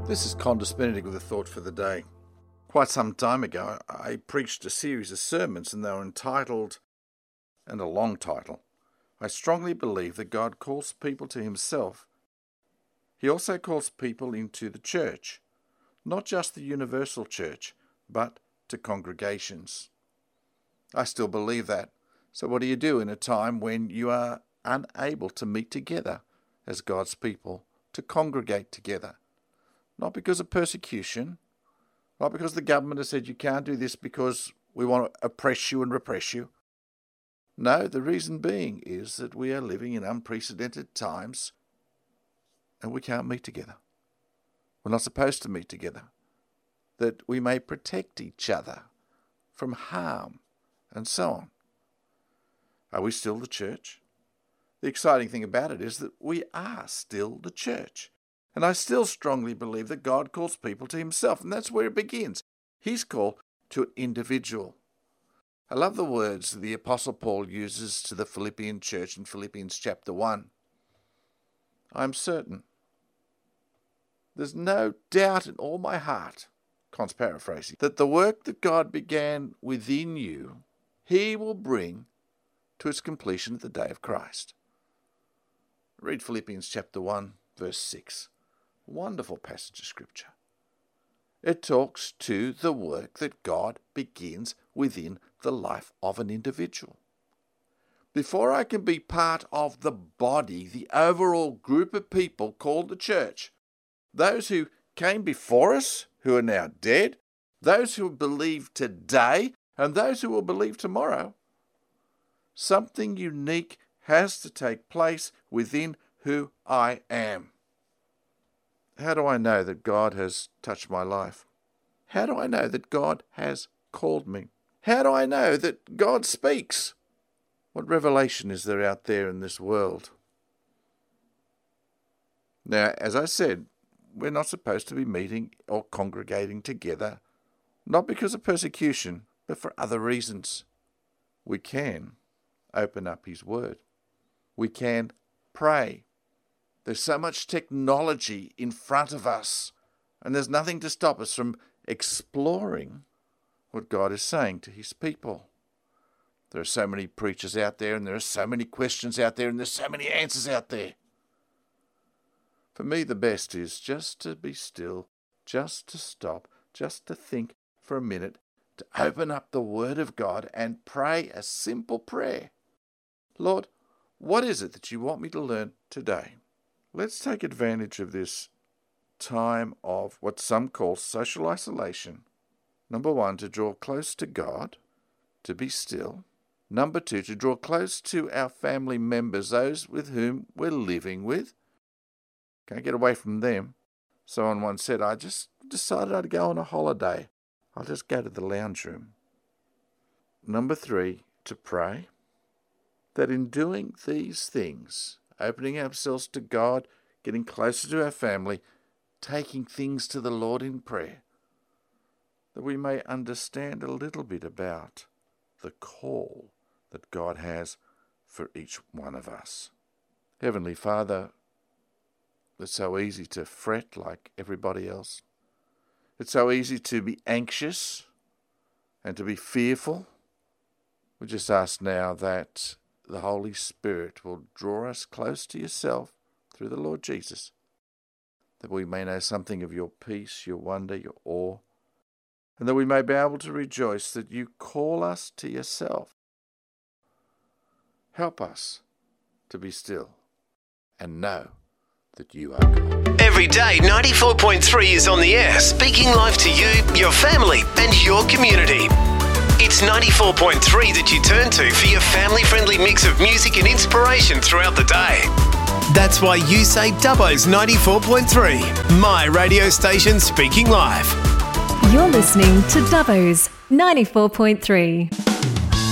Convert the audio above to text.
This is Condis Benedict with a thought for the day. Quite some time ago, I preached a series of sermons and they were entitled, and a long title, I strongly believe that God calls people to himself. He also calls people into the church, not just the universal church, but to congregations. I still believe that. So what do you do in a time when you are unable to meet together as God's people, to congregate together? Not because of persecution, not because the government has said you can't do this because we want to oppress you and repress you. No, the reason being is that we are living in unprecedented times and we can't meet together. We're not supposed to meet together. That we may protect each other from harm and so on. Are we still the church? The exciting thing about it is that we are still the church. And I still strongly believe that God calls people to himself, and that's where it begins. He's called to an individual. I love the words the Apostle Paul uses to the Philippian church in Philippians chapter 1. I'm certain, there's no doubt in all my heart, Con's paraphrasing, that the work that God began within you, he will bring to its completion at the day of Christ. Read Philippians chapter 1, verse 6. Wonderful passage of Scripture. It talks to the work that God begins within the life of an individual. Before I can be part of the body, the overall group of people called the church, those who came before us, who are now dead, those who believe today, and those who will believe tomorrow, something unique has to take place within who I am. How do I know that God has touched my life? How do I know that God has called me? How do I know that God speaks? What revelation is there out there in this world? Now, as I said, we're not supposed to be meeting or congregating together, not because of persecution, but for other reasons. We can open up his word. We can pray. There's so much technology in front of us, and there's nothing to stop us from exploring what God is saying to his people. There are so many preachers out there, and there are so many questions out there, and there's so many answers out there. For me, the best is just to be still, just to stop, just to think for a minute, to open up the Word of God and pray a simple prayer. Lord, what is it that you want me to learn today? Let's take advantage of this time of what some call social isolation. Number 1, to draw close to God, to be still. Number 2, to draw close to our family members, those with whom we're living with. Can't get away from them. Someone once said, I just decided I'd go on a holiday. I'll just go to the lounge room. Number 3, to pray. That in doing these things, opening ourselves to God, getting closer to our family, taking things to the Lord in prayer, that we may understand a little bit about the call that God has for each one of us. Heavenly Father, it's so easy to fret like everybody else. It's so easy to be anxious and to be fearful. We just ask now that the Holy Spirit will draw us close to yourself through the Lord Jesus, that we may know something of your peace, your wonder, your awe, and that we may be able to rejoice that you call us to yourself. Help us to be still and know that you are God. Every day, 94.3 is on the air, speaking life to you, your family, and your community. It's 94.3 that you turn to for your family-friendly mix of music and inspiration throughout the day. That's why you say Dubbo's 94.3, my radio station speaking live. You're listening to Dubbo's 94.3.